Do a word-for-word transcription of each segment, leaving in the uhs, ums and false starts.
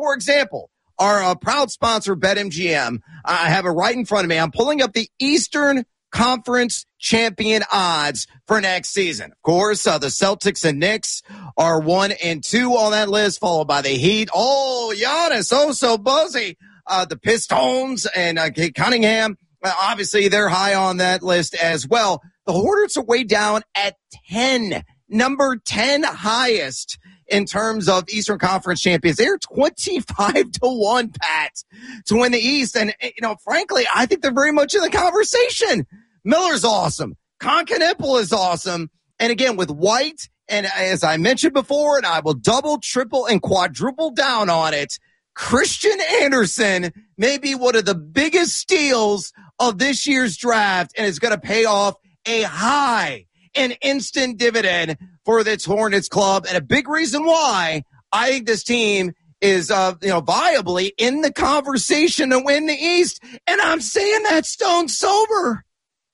for example, our uh, proud sponsor, BetMGM, I have it right in front of me. I'm pulling up the Eastern Conference champion odds for next season. Of course, uh, the Celtics and Knicks are one and two on that list, followed by the Heat. Oh, Giannis, oh so buzzy. Uh, the Pistons and uh, Cunningham, uh, obviously they're high on that list as well. The Hornets are way down at ten, number ten highest in terms of Eastern Conference champions. They're twenty-five to one, Pat, to win the East. And, you know, frankly, I think they're very much in the conversation. Miller's awesome. Concaniple is awesome. And again, with White, and as I mentioned before, and I will double, triple, and quadruple down on it, Christian Anderson may be one of the biggest steals of this year's draft, and it's going to pay off a high and instant dividend for this Hornets club. And a big reason why I think this team is, uh, you know, viably in the conversation to win the East. And I'm saying that stone sober.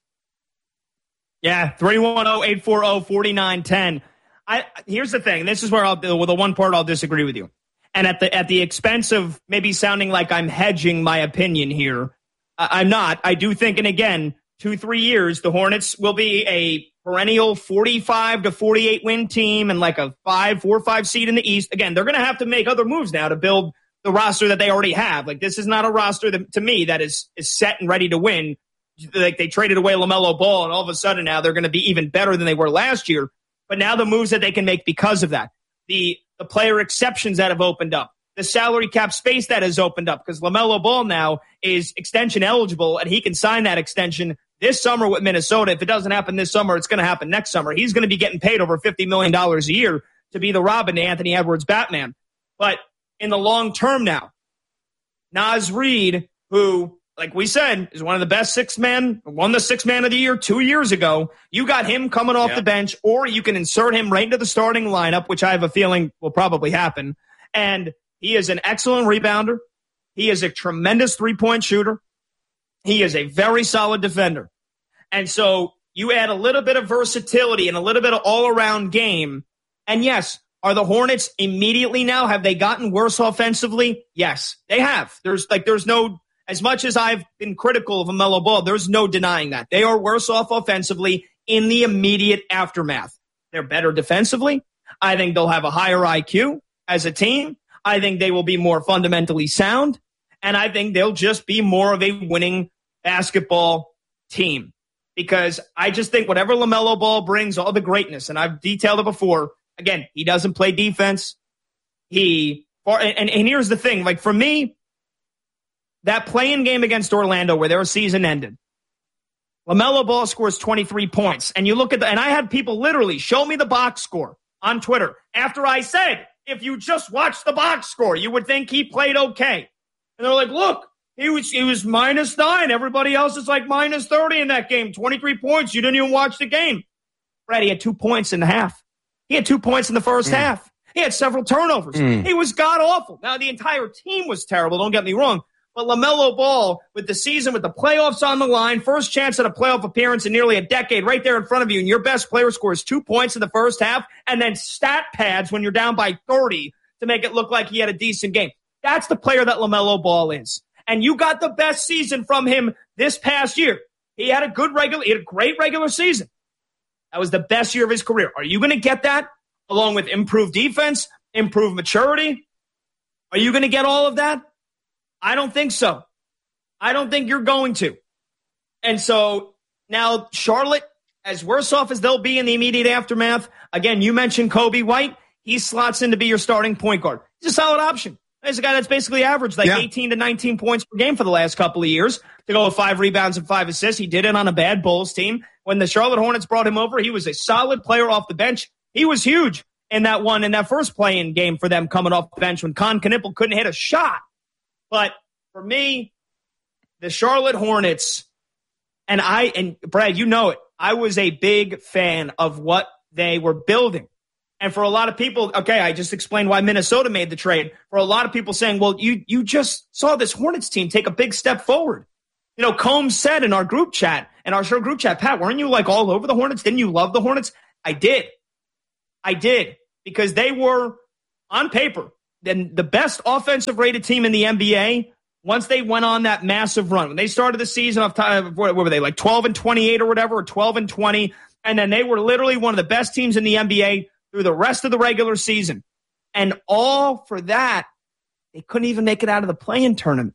Yeah, three one zero, eight four zero, four nine one zero. I here's the thing. This is where I'll well, the one part I'll disagree with you. And at the at the expense of maybe sounding like I'm hedging my opinion here, I, I'm not. I do think, and again, two, three years, the Hornets will be a perennial forty-five to forty-eight win team and like a five, four, five seed in the East. Again, they're going to have to make other moves now to build the roster that they already have. Like, this is not a roster that, to me, that is is set and ready to win. Like, they traded away LaMelo Ball, and all of a sudden now they're going to be even better than they were last year. But now the moves that they can make because of that, the the player exceptions that have opened up, the salary cap space that has opened up, because LaMelo Ball now is extension eligible, and he can sign that extension this summer with Minnesota. If it doesn't happen this summer, it's going to happen next summer. He's going to be getting paid over fifty million dollars a year to be the Robin to Anthony Edwards Batman. But in the long term now, Naz Reid, who, like we said, is one of the best six man, won the six man of the year two years ago. You got him coming off yeah. the bench, or you can insert him right into the starting lineup, which I have a feeling will probably happen. And he is an excellent rebounder. He is a tremendous three-point shooter. He is a very solid defender. And so you add a little bit of versatility and a little bit of all-around game. And yes, are the Hornets immediately now, have they gotten worse offensively? Yes, they have. There's like, there's no, as much as I've been critical of LaMelo Ball, there's no denying that. They are worse off offensively in the immediate aftermath. They're better defensively. I think they'll have a higher I Q as a team. I think they will be more fundamentally sound. And I think they'll just be more of a winning basketball team. Because I just think whatever LaMelo Ball brings, all the greatness, and I've detailed it before, again, he doesn't play defense. He, and, and, and here's the thing, like for me, that play-in game against Orlando where their season ended, LaMelo Ball scores twenty-three points. And you look at the, and I had people literally show me the box score on Twitter after I said, if you just watch the box score, you would think he played okay. And they're like, look, he was he was minus nine. Everybody else is like minus thirty in that game. twenty-three points. You didn't even watch the game. Brad, he had two points in the half. He had two points in the first mm. half. He had several turnovers. Mm. He was god-awful. Now, the entire team was terrible. Don't get me wrong. But LaMelo Ball, with the season, with the playoffs on the line, first chance at a playoff appearance in nearly a decade, right there in front of you, and your best player scores two points in the first half, and then stat pads when you're down by thirty to make it look like he had a decent game. That's the player that LaMelo Ball is. And you got the best season from him this past year. He had a good regular, he had a great regular season. That was the best year of his career. Are you going to get that along with improved defense, improved maturity? Are you going to get all of that? I don't think so. I don't think you're going to. And so now Charlotte, as worse off as they'll be in the immediate aftermath, again, you mentioned Kobe White. He slots in to be your starting point guard. He's a solid option. He's a guy that's basically averaged like yeah. eighteen to nineteen points per game for the last couple of years to go with five rebounds and five assists. He did it on a bad Bulls team. When the Charlotte Hornets brought him over, he was a solid player off the bench. He was huge in that one, in that first play-in game for them coming off the bench when Concaniple couldn't hit a shot. But for me, the Charlotte Hornets, and I, and Brad, you know it, I was a big fan of what they were building. And for a lot of people, okay, I just explained why Minnesota made the trade. For a lot of people saying, well, you you just saw this Hornets team take a big step forward. You know, Combs said in our group chat, in our show group chat, Pat, weren't you like all over the Hornets? Didn't you love the Hornets? I did. I did. Because they were, on paper, then the best offensive rated team in the N B A, once they went on that massive run, when they started the season off time, what were they, like twelve and twenty-eight or whatever, or twelve and twenty, and then they were literally one of the best teams in the N B A through the rest of the regular season. And all for that, they couldn't even make it out of the play-in tournament.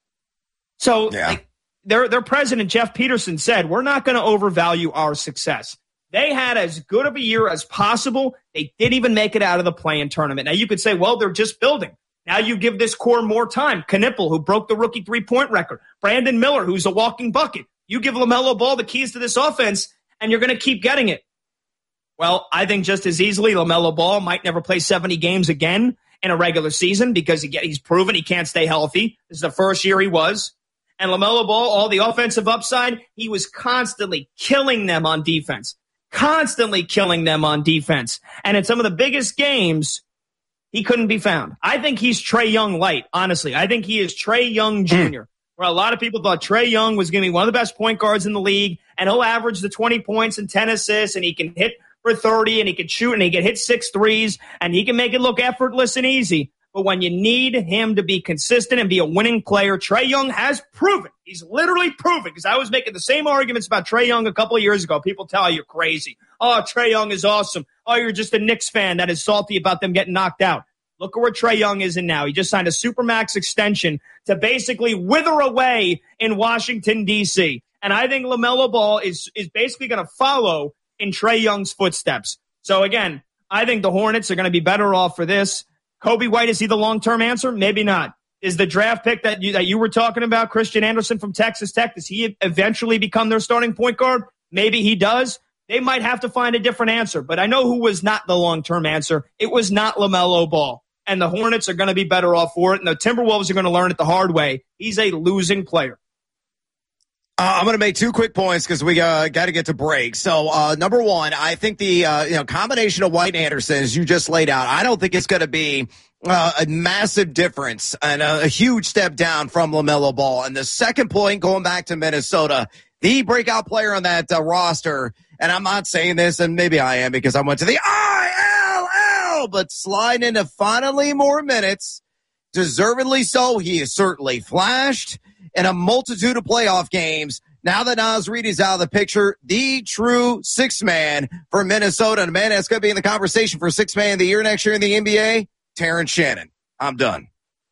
So yeah. like, their their president, Jeff Peterson, said, we're not going to overvalue our success. They had as good of a year as possible. They didn't even make it out of the play-in tournament. Now, you could say, well, they're just building. Now you give this core more time. Knipple, who broke the rookie three-point record. Brandon Miller, who's a walking bucket. You give LaMelo Ball the keys to this offense, and you're going to keep getting it. Well, I think just as easily LaMelo Ball might never play seventy games again in a regular season because he get, he's proven he can't stay healthy. This is the first year he was. And LaMelo Ball, all the offensive upside, he was constantly killing them on defense. Constantly killing them on defense. And in some of the biggest games, he couldn't be found. I think he's Trae Young light, honestly. I think he is Trae Young Junior, mm. where a lot of people thought Trae Young was going to be one of the best point guards in the league, and he'll average the twenty points and ten assists, and he can hit for thirty, and he can shoot, and he can hit six threes, and he can make it look effortless and easy. But when you need him to be consistent and be a winning player, Trae Young has proven. He's literally proven, because I was making the same arguments about Trae Young a couple of years ago. People tell you you're crazy. Oh, Trae Young is awesome. Oh, you're just a Knicks fan that is salty about them getting knocked out. Look at where Trae Young is in now. He just signed a Supermax extension to basically wither away in Washington, D C. And I think LaMelo Ball is, is basically going to follow in Trae Young's footsteps. So, again, I think the Hornets are going to be better off for this. Kobe White, is he the long-term answer? Maybe not. Is the draft pick that you, that you were talking about, Christian Anderson from Texas Tech, does he eventually become their starting point guard? Maybe he does. They might have to find a different answer. But I know who was not the long-term answer. It was not LaMelo Ball. And the Hornets are going to be better off for it. And the Timberwolves are going to learn it the hard way. He's a losing player. Uh, I'm going to make two quick points because we uh, got to get to break. So, uh, number one, I think the uh, you know combination of White and Anderson, as you just laid out, I don't think it's going to be uh, a massive difference and a, a huge step down from LaMelo Ball. And the second point, going back to Minnesota, the breakout player on that uh, roster, and I'm not saying this, and maybe I am because I went to the I L L, but sliding into finally more minutes, deservedly so. He is certainly flashed in a multitude of playoff games. Now that Naz Reid is out of the picture, the true sixth man for Minnesota. And, man, that's going to be in the conversation for sixth man of the year next year in the N B A, Terrence Shannon. I'm done.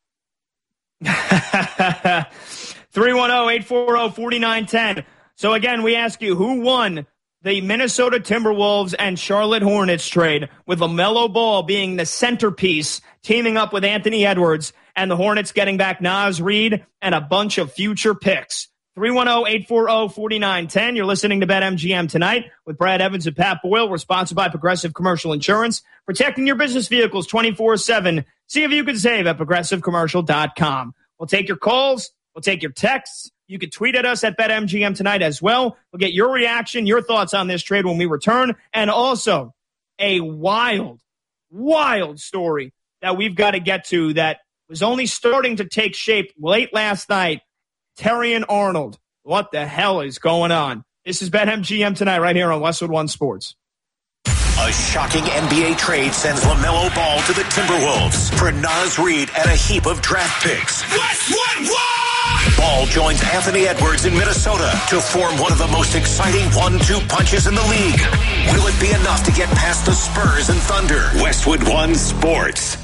three one zero, eight four zero, four nine one zero. So, again, we ask you, who won the Minnesota Timberwolves and Charlotte Hornets trade, with LaMelo Ball being the centerpiece, teaming up with Anthony Edwards, and the Hornets getting back Naz Reid and a bunch of future picks? three one zero, eight four zero, four nine one zero. You're listening to BetMGM tonight with Brad Evans and Pat Boyle. We're sponsored by Progressive Commercial Insurance, protecting your business vehicles twenty-four seven. See if you can save at progressive commercial dot com. We'll take your calls. We'll take your texts. You can tweet at us at BetMGM tonight as well. We'll get your reaction, your thoughts on this trade when we return. And also a wild, wild story that we've got to get to that was only starting to take shape late last night. Terrion Arnold. What the hell is going on? This is BetMGM tonight right here on Westwood One Sports. A shocking N B A trade sends LaMelo Ball to the Timberwolves for Naz Reid and a heap of draft picks. Westwood One! Ball joins Anthony Edwards in Minnesota to form one of the most exciting one two punches in the league. Will it be enough to get past the Spurs and Thunder? Westwood One Sports.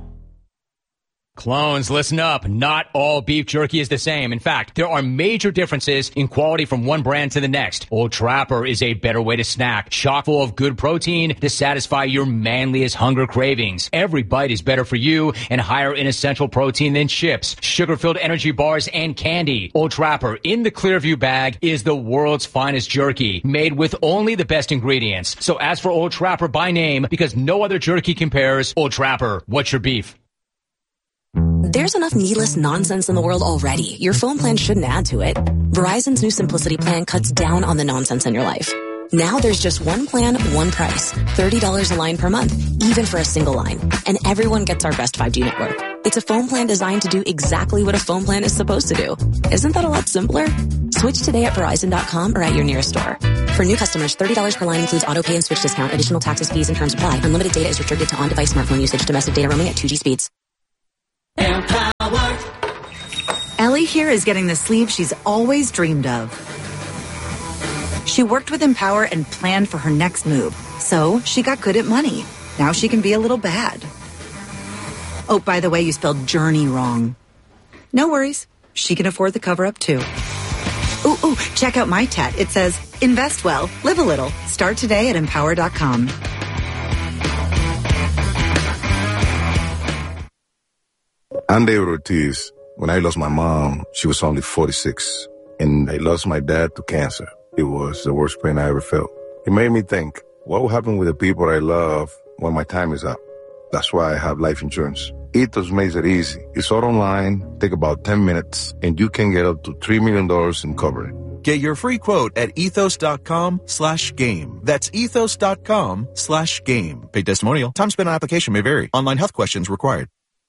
Clones, listen up. Not all beef jerky is the same. In fact, there are major differences in quality from one brand to the next. Old Trapper is a better way to snack, chock full of good protein to satisfy your manliest hunger cravings. Every bite is better for you and higher in essential protein than chips, sugar-filled energy bars, and candy. Old Trapper in the Clearview bag is the world's finest jerky, made with only the best ingredients. So ask for Old Trapper by name because no other jerky compares. Old Trapper, what's your beef? There's enough needless nonsense in the world already. Your phone plan shouldn't add to it. Verizon's new Simplicity plan cuts down on the nonsense in your life. Now there's just one plan, one price. thirty dollars a line per month, even for a single line. And everyone gets our best five G network. It's a phone plan designed to do exactly what a phone plan is supposed to do. Isn't that a lot simpler? Switch today at Verizon dot com or at your nearest store. For new customers, thirty dollars per line includes auto pay and switch discount. Additional taxes, fees, and terms apply. Unlimited data is restricted to on-device smartphone usage. Domestic data roaming at two G speeds. Empower. Ellie here is getting the sleeve she's always dreamed of. She worked with Empower and planned for her next move, so she got good at money. Now she can be a little bad. Oh, by the way, you spelled journey wrong. No worries. She can afford the cover-up, too. Ooh, ooh, check out my tat. It says, invest well, live a little. Start today at empower dot com. I'm David Ortiz. When I lost my mom, she was only forty-six. And I lost my dad to cancer. It was the worst pain I ever felt. It made me think, what will happen with the people I love when my time is up? That's why I have life insurance. Ethos makes it easy. It's all online, take about ten minutes, and you can get up to three million dollars in coverage. Get your free quote at ethos.com slash game. That's ethos.com slash game. Paid testimonial. Time spent on application may vary. Online health questions required.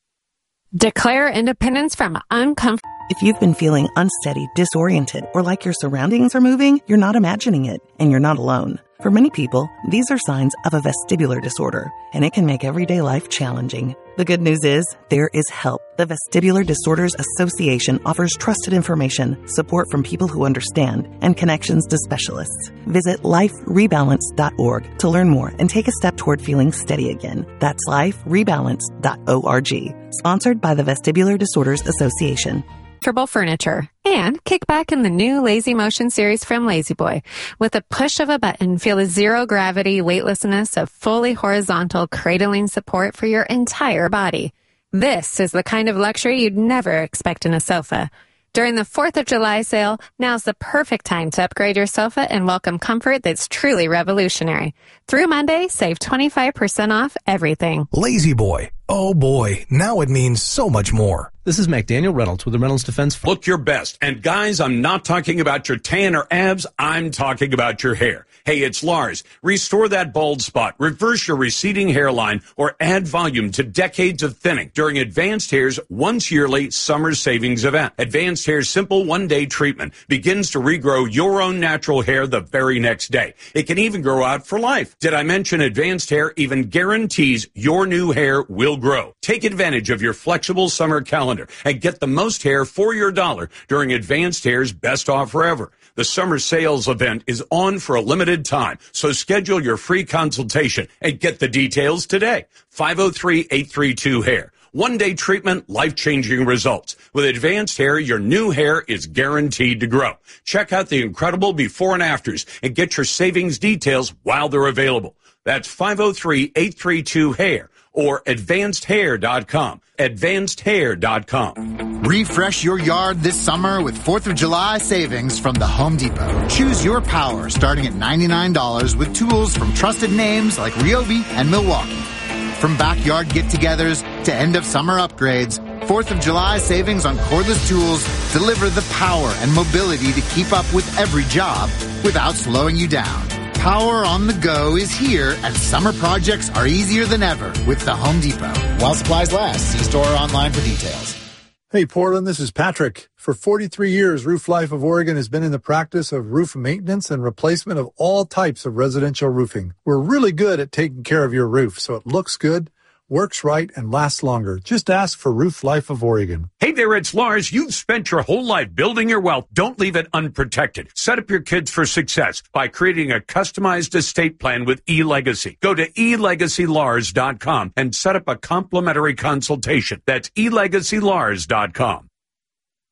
Declare independence from uncomfortable. If you've been feeling unsteady, disoriented, or like your surroundings are moving, you're not imagining it, and you're not alone. For many people, these are signs of a vestibular disorder, and it can make everyday life challenging. The good news is, there is help. The Vestibular Disorders Association offers trusted information, support from people who understand, and connections to specialists. Visit life rebalance dot org to learn more and take a step toward feeling steady again. That's life rebalance dot org. Sponsored by the Vestibular Disorders Association. Comfortable furniture, and kick back in the new Lazy Motion series from Lazy Boy. With a push of a button, feel the zero gravity weightlessness of fully horizontal cradling support for your entire body. This is the kind of luxury you'd never expect in a sofa. During the fourth of July sale, now's the perfect time to upgrade your sofa and welcome comfort that's truly revolutionary. Through Monday, save twenty-five percent off everything. Lazy Boy. Oh boy, now it means so much more. This is McDaniel Reynolds with the Reynolds Defense Fund. Look your best. And guys, I'm not talking about your tan or abs. I'm talking about your hair. Hey, it's Lars. Restore that bald spot, reverse your receding hairline, or add volume to decades of thinning during Advanced Hair's once yearly summer savings event. Advanced Hair's simple one-day treatment begins to regrow your own natural hair the very next day. It can even grow out for life. Did I mention Advanced Hair even guarantees your new hair will grow? Take advantage of your flexible summer calendar and get the most hair for your dollar during Advanced Hair's best offer ever. The summer sales event is on for a limited time, so schedule your free consultation and get the details today. five oh three, eight three two, hair. One-day treatment, life-changing results. With Advanced Hair, your new hair is guaranteed to grow. Check out the incredible before and afters and get your savings details while they're available. That's five oh three, eight three two, hair or advanced hair dot com. advanced hair dot com. Refresh your yard this summer with fourth of July savings from the Home Depot. Choose your power starting at ninety-nine dollars with tools from trusted names like Ryobi and Milwaukee. From backyard get-togethers to end-of-summer upgrades, fourth of July savings on cordless tools deliver the power and mobility to keep up with every job without slowing you down. Power on the go is here, and summer projects are easier than ever with the Home Depot. While supplies last, see store or online for details. Hey, Portland, this is Patrick. For forty-three years, Roof Life of Oregon has been in the practice of roof maintenance and replacement of all types of residential roofing. We're really good at taking care of your roof so it looks good, works right, and lasts longer. Just ask for Roof Life of Oregon. Hey there, it's Lars. You've spent your whole life building your wealth. Don't leave it unprotected. Set up your kids for success by creating a customized estate plan with eLegacy. Go to e legacy lars dot com and set up a complimentary consultation. That's e legacy lars dot com.